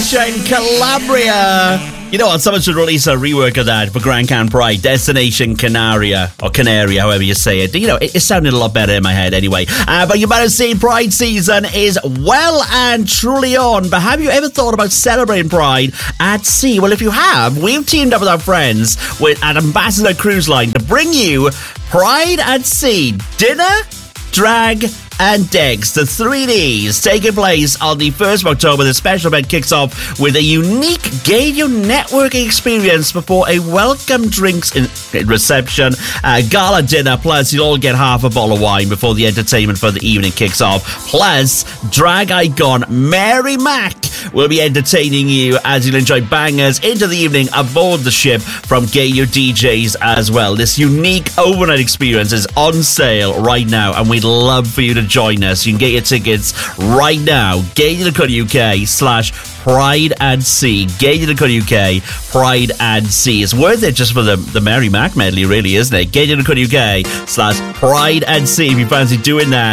Destination Calabria. You know what? Someone should release a rework of that for Grand Can Pride. Destination Canaria, or Canaria, however you say it. You know, it sounded a lot better in my head anyway. But you better see Pride season is well and truly on. But have you ever thought about celebrating Pride at sea? Well, if you have, we've teamed up with our friends at Ambassador Cruise Line to bring you Pride at Sea. Dinner, drag, and Decks, the 3Ds, taking place on the 1st of October. The special event kicks off with a unique Gaydio networking experience before a welcome drinks reception, gala dinner, plus you'll all get half a bottle of wine before the entertainment for the evening kicks off. Plus, drag icon Mary Mac will be entertaining you as you'll enjoy bangers into the evening aboard the ship from Gaydio DJs as well. This unique overnight experience is on sale right now, and we'd love for you to join us. You can get your tickets right now. Gaydio.co.uk/Pride and Sea. Gaydio.co.uk Pride and Sea. It's worth it just for the Mary Mac medley, really, isn't it? Gaydio.co.uk/Pride and Sea if you fancy doing that.